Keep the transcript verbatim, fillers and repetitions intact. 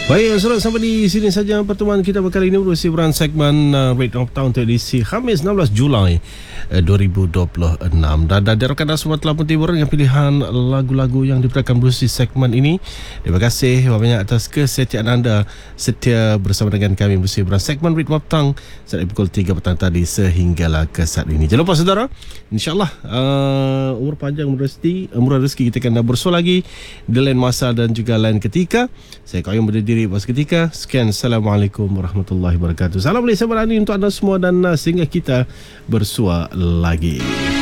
Baik, saudara, sampai di sini saja pertemuan kita berkali ini berusia beran segmen uh, Red of Town edisi Khamis enam belas Julai uh, dua ribu dua puluh enam. Dan diharapkan anda semua telah pun tiba dengan pilihan lagu-lagu yang diberikan berusia segmen ini. Terima kasih banyak atas kesetiaan anda setia bersama dengan kami berusia beran segmen Red of Town sejak pukul tiga petang tadi sehinggalah ke saat ini. Jangan lupa saudara, insyaAllah uh, umur panjang rezeki, umur rezeki kita akan bersua lagi di lain masa dan juga lain ketika. Saya Qayyum berdiri pas ketika. Sekian, Assalamualaikum warahmatullahi wabarakatuh. Salam dari saya berani untuk anda semua dan uh, sehingga kita bersua lagi.